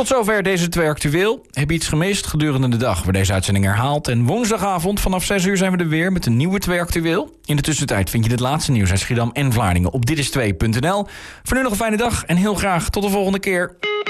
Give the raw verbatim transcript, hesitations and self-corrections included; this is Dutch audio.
Tot zover deze twee actueel. Heb je iets gemist gedurende de dag? Wordt deze uitzending herhaald. En woensdagavond vanaf zes uur zijn we er weer met een nieuwe twee actueel. In de tussentijd vind je het laatste nieuws uit Schiedam en Vlaardingen op dit is twee punt n l. Voor nu nog een fijne dag en heel graag tot de volgende keer.